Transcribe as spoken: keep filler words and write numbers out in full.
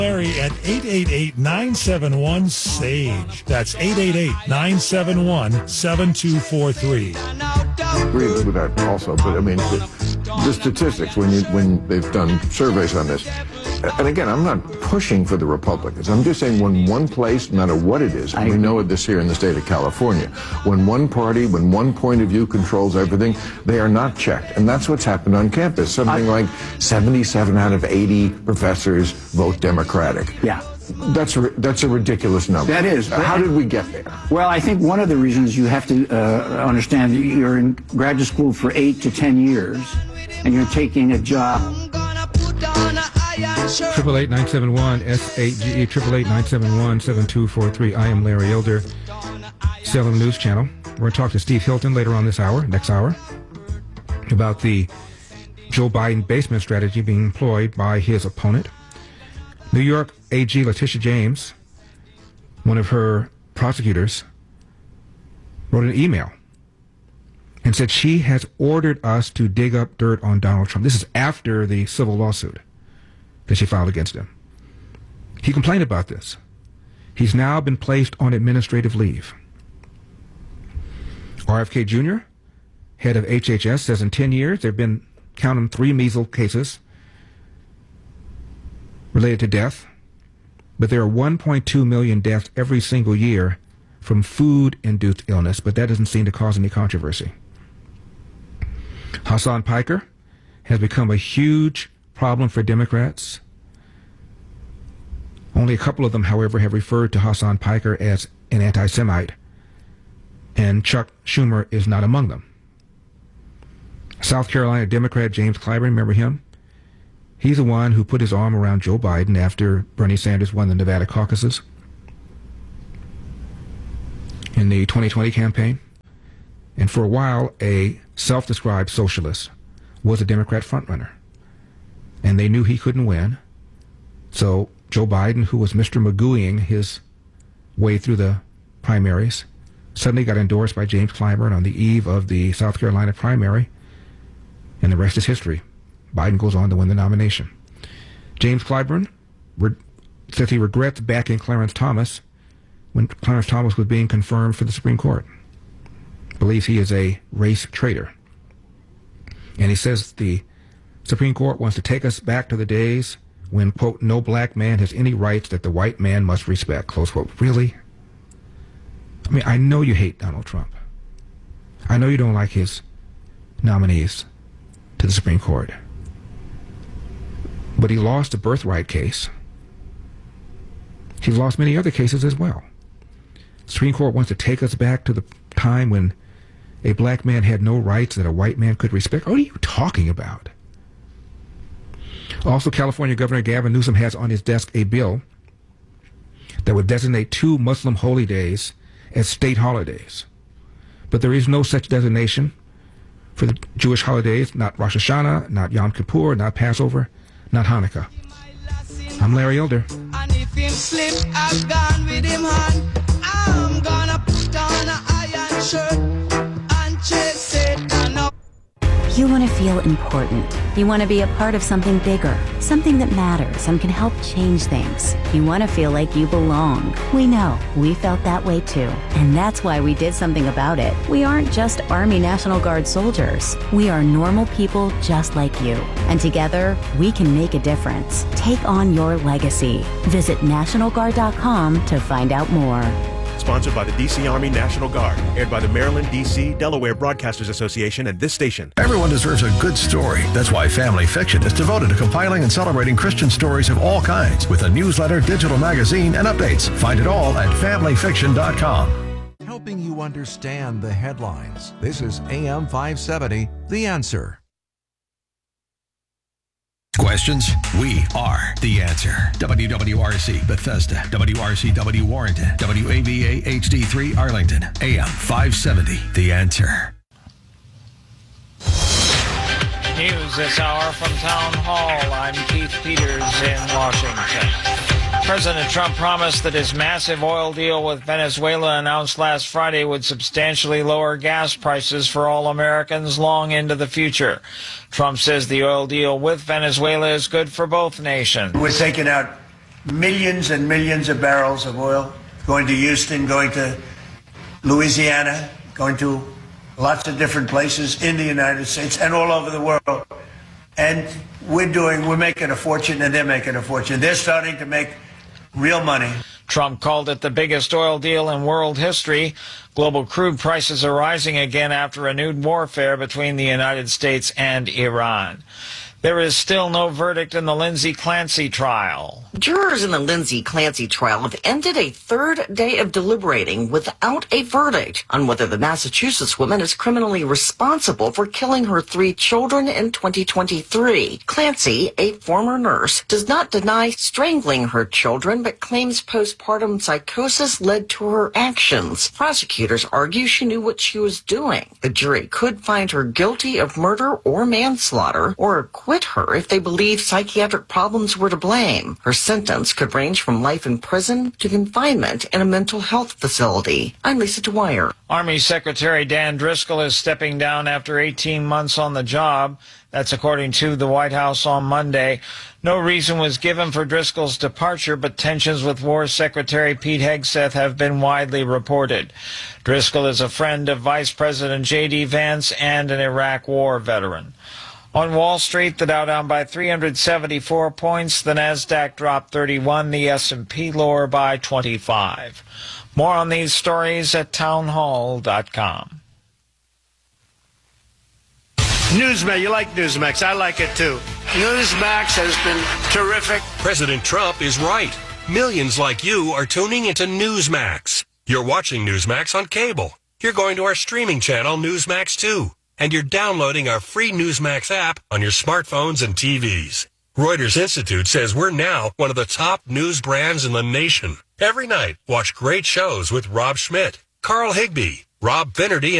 Larry at eight eight eight, nine seven one, S A G E. That's eight eight eight, nine seven one, seven two four three. I agree with that also, but I mean, the, the statistics, when you when they've done surveys on this, and again, I'm not pushing for the Republicans. I'm just saying when one place, no matter what it is, and we know this here in the state of California, when one party, when one point of view controls everything, they are not checked. And that's what's happened on campus. Something I, like seventy-seven out of eighty professors vote Democratic. Yeah. That's a, that's a ridiculous number. That is. Uh, how did we get there? Well, I think one of the reasons you have to uh, understand that you're in graduate school for eight to ten years, and you're taking a job. Triple eight nine seven one S A G E triple eight nine seven one seven two four three. I am Larry Elder, Salem News Channel. We're going to talk to Steve Hilton later on this hour, next hour, about the Joe Biden basement strategy being employed by his opponent. New York A G Letitia James, one of her prosecutors, wrote an email and said she has ordered us to dig up dirt on Donald Trump. This is after the civil lawsuit that she filed against him. He complained about this. He's now been placed on administrative leave. R F K Junior, head of H H S, says in ten years there have been, count them, three measles cases related to death, but there are one point two million deaths every single year from food-induced illness, but that doesn't seem to cause any controversy. Hassan Piker has become a huge problem for Democrats. Only a couple of them, however, have referred to Hassan Piker as an anti-Semite, and Chuck Schumer is not among them. South Carolina Democrat James Clyburn, remember him? He's the one who put his arm around Joe Biden after Bernie Sanders won the Nevada caucuses in the twenty twenty campaign. And for a while, a self-described socialist was a Democrat frontrunner. And they knew he couldn't win. So Joe Biden, who was Mister Magooing his way through the primaries, suddenly got endorsed by James Clyburn on the eve of the South Carolina primary. And the rest is history. Biden goes on to win the nomination. James Clyburn re- says he regrets backing Clarence Thomas when Clarence Thomas was being confirmed for the Supreme Court. Believes he is a race traitor. And he says the Supreme Court wants to take us back to the days when, quote, no black man has any rights that the white man must respect, close quote. Really? I mean, I know you hate Donald Trump. I know you don't like his nominees to the Supreme Court. But he lost the birthright case. He's lost many other cases as well. The Supreme Court wants to take us back to the time when a black man had no rights that a white man could respect. What are you talking about? Also, California Governor Gavin Newsom has on his desk a bill that would designate two Muslim holy days as state holidays. But there is no such designation for the Jewish holidays, not Rosh Hashanah, not Yom Kippur, not Passover, not Hanukkah. I'm Larry Elder. And if him slip, I've gone with him hand. I'm gonna put on an iron shirt and chase Satan up. You want to feel important. You want to be a part of something bigger, something that matters and can help change things. You want to feel like you belong. We know. We felt that way too. And that's why we did something about it. We aren't just Army National Guard soldiers. We are normal people just like you. And together, we can make a difference. Take on your legacy. Visit National Guard dot com to find out more. Sponsored by the D C Army National Guard. Aired by the Maryland, D C, Delaware Broadcasters Association and this station. Everyone deserves a good story. That's why Family Fiction is devoted to compiling and celebrating Christian stories of all kinds with a newsletter, digital magazine, and updates. Find it all at family fiction dot com. Helping you understand the headlines. This is A M five seventy, The Answer. Questions? We are the answer. W W R C Bethesda, W R C W Warrenton, W A V A H D three Arlington, A M five seventy, The Answer. News this hour from Town Hall. I'm Keith Peters in Washington. President Trump promised that his massive oil deal with Venezuela announced last Friday would substantially lower gas prices for all Americans long into the future. Trump says the oil deal with Venezuela is good for both nations. We're taking out millions and millions of barrels of oil going to Houston, going to Louisiana, going to lots of different places in the United States and all over the world. And we're doing, we're making a fortune, and they're making a fortune. They're starting to make real money. Trump called it the biggest oil deal in world history. Global crude prices are rising again after renewed warfare between the United States and Iran. There is still no verdict in the Lindsay Clancy trial. Jurors in the Lindsay Clancy trial have ended a third day of deliberating without a verdict on whether the Massachusetts woman is criminally responsible for killing her three children in twenty twenty-three. Clancy, a former nurse, does not deny strangling her children, but claims postpartum psychosis led to her actions. Prosecutors argue she knew what she was doing. The jury could find her guilty of murder or manslaughter, or acquit her if they believe psychiatric problems were to blame. Her sentence could range from life in prison to confinement in a mental health facility. I'm Lisa Dwyer. Army Secretary Dan Driscoll is stepping down after eighteen months on the job. That's according to the White House on Monday. No reason was given for Driscoll's departure, but tensions with War Secretary Pete Hegseth have been widely reported. Driscoll is a friend of Vice President J D Vance and an Iraq War veteran. On Wall Street, the Dow down by three hundred seventy-four points, the Nasdaq dropped thirty-one, the S and P lower by twenty-five. More on these stories at townhall dot com. Newsmax, you like Newsmax. I like it too. Newsmax has been terrific. President Trump is right. Millions like you are tuning into Newsmax. You're watching Newsmax on cable. You're going to our streaming channel, Newsmax two. And you're downloading our free Newsmax app on your smartphones and T Vs. Reuters Institute says we're now one of the top news brands in the nation. Every night, watch great shows with Rob Schmidt, Carl Higbie, Rob Finnerty,